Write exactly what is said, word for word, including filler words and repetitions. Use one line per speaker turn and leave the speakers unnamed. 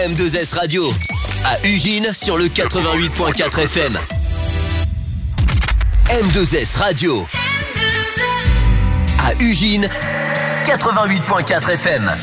M deux S Radio, à Ugine sur le quatre-vingt-huit point quatre F M. M deux S Radio, à Ugine, quatre-vingt-huit point quatre F M.